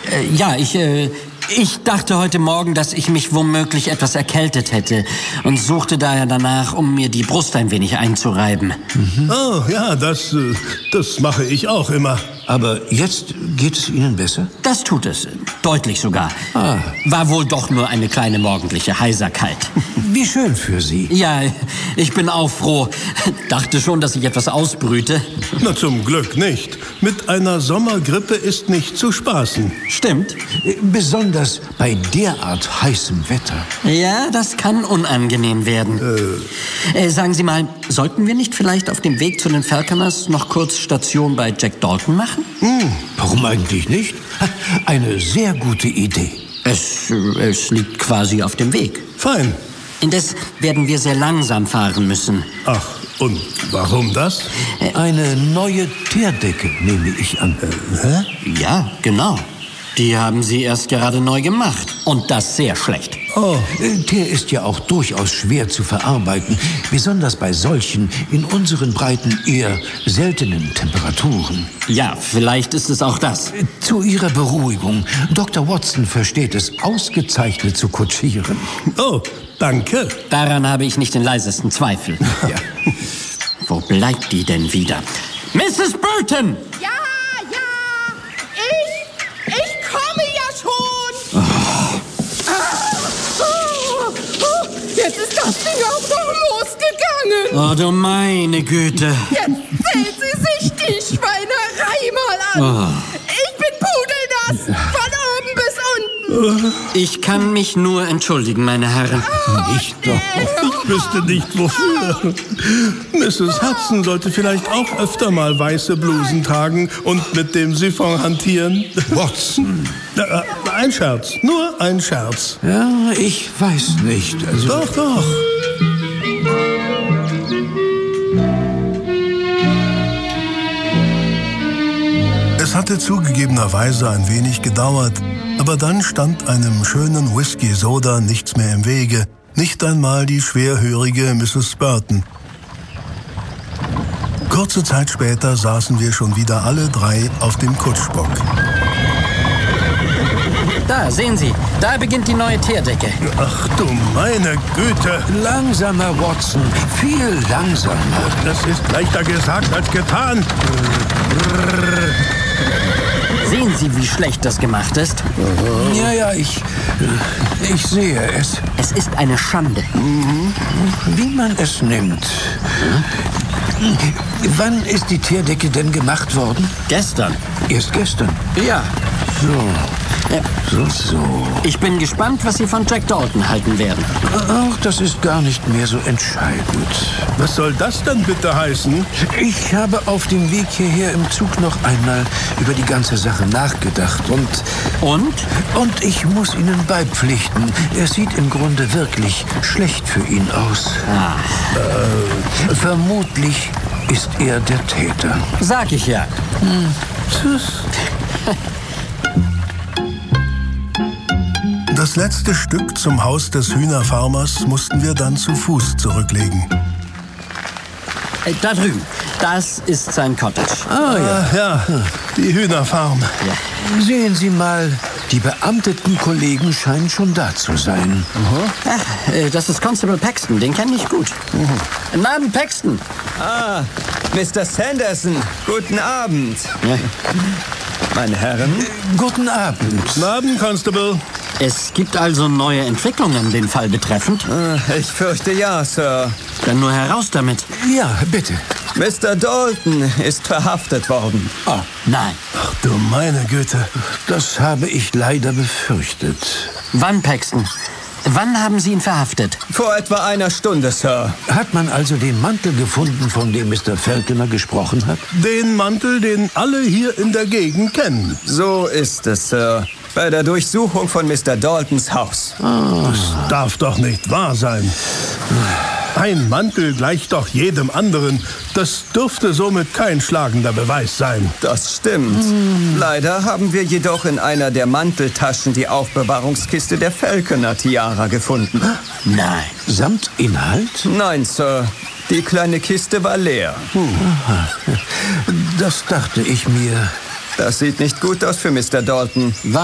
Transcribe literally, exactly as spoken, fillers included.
Äh, ja, ich, äh, ich dachte heute Morgen, dass ich mich womöglich etwas erkältet hätte und suchte daher danach, um mir die Brust ein wenig einzureiben. Mhm. Oh, ja, das, das mache ich auch immer. Aber jetzt geht es Ihnen besser? Das tut es. Deutlich sogar. Ah. War wohl doch nur eine kleine morgendliche Heiserkeit. Wie schön für Sie. Ja, ich bin auch froh. Dachte schon, dass ich etwas ausbrüte. Na, zum Glück nicht. Mit einer Sommergrippe ist nicht zu spaßen. Stimmt. Besonders bei derart heißem Wetter. Ja, das kann unangenehm werden. Äh. Äh, sagen Sie mal, sollten wir nicht vielleicht auf dem Weg zu den Falconers noch kurz Station bei Jack Dalton machen? Hm, warum eigentlich nicht? Eine sehr gute Idee. Es, es liegt quasi auf dem Weg. Fein. Indes werden wir sehr langsam fahren müssen. Ach, und warum das? Eine neue Teerdecke, nehme ich an. Äh, hä? Ja, genau. Die haben Sie erst gerade neu gemacht. Und das sehr schlecht. Oh, Teer ist ja auch durchaus schwer zu verarbeiten. Besonders bei solchen, in unseren Breiten eher seltenen Temperaturen. Ja, vielleicht ist es auch das. Zu Ihrer Beruhigung. Doktor Watson versteht es ausgezeichnet zu kutschieren. Oh, danke. Daran habe ich nicht den leisesten Zweifel. Ja. Wo bleibt die denn wieder? Misses Burton! Ja, ja! Ich, ich komme ja schon! Oh. Oh, oh, jetzt ist das Ding auch noch losgegangen! Oh, du meine Güte! Jetzt sehen Sie sich die Schweinerei mal an! Oh. Ich bin pudelnass! Von oben bis unten! Ich kann mich nur entschuldigen, meine Herren. Oh, nicht doch. Ich wüsste nicht, wofür. Misses Hudson sollte vielleicht auch öfter mal weiße Blusen tragen und mit dem Siphon hantieren. Watson. Äh, ein Scherz, nur ein Scherz. Ja, ich weiß nicht. Also doch, doch. Es hatte zugegebenerweise ein wenig gedauert, aber dann stand einem schönen Whisky-Soda nichts mehr im Wege, nicht einmal die schwerhörige Misses Burton. Kurze Zeit später saßen wir schon wieder alle drei auf dem Kutschbock. Da, sehen Sie, da beginnt die neue Teerdecke. Ach du meine Güte! Langsamer, Watson, viel langsamer. Das ist leichter gesagt als getan. Sehen Sie, wie schlecht das gemacht ist? Uh-huh. Ja, ja, ich, ich sehe es. Es ist eine Schande. Mhm. Wie man es nimmt. Hm? Wann ist die Teerdecke denn gemacht worden? Gestern. Erst gestern? Ja. So. Ja. So, so. Ich bin gespannt, was Sie von Jack Dalton halten werden. Ach, das ist gar nicht mehr so entscheidend. Was soll das denn bitte heißen? Ich habe auf dem Weg hierher im Zug noch einmal über die ganze Sache nachgedacht und... Und? Und ich muss Ihnen beipflichten. Es sieht im Grunde wirklich schlecht für ihn aus. Ah. Äh, vermutlich ist er der Täter. Sag ich ja. Hm. Tschüss. Das letzte Stück zum Haus des Hühnerfarmers mussten wir dann zu Fuß zurücklegen. Äh, da drüben, das ist sein Cottage. Ah, ja, ja, die Hühnerfarm. Ja. Sehen Sie mal, die beamteten Kollegen scheinen schon da zu sein. Uh-huh. Ach, äh, das ist Constable Paxton, den kenne ich gut. Uh-huh. Guten Abend, Paxton. Ah, Mister Sanderson, guten Abend. Ja. Meine Herren. Äh, guten Abend. Guten Abend, Constable. Es gibt also neue Entwicklungen den Fall betreffend? Ich fürchte ja, Sir. Dann nur heraus damit. Ja, bitte. Mister Dalton ist verhaftet worden. Oh, nein. Ach du meine Güte. Das habe ich leider befürchtet. Wann, Paxton? Wann haben Sie ihn verhaftet? Vor etwa einer Stunde, Sir. Hat man also den Mantel gefunden, von dem Mister Falconer gesprochen hat? Den Mantel, den alle hier in der Gegend kennen. So ist es, Sir. Bei der Durchsuchung von Mister Daltons Haus. Oh. Das darf doch nicht wahr sein. Ein Mantel gleicht doch jedem anderen. Das dürfte somit kein schlagender Beweis sein. Das stimmt. Hm. Leider haben wir jedoch in einer der Manteltaschen die Aufbewahrungskiste der Falconer-Tiara gefunden. Nein. Samt Inhalt? Nein, Sir. Die kleine Kiste war leer. Hm. Das dachte ich mir. Das sieht nicht gut aus für Mister Dalton.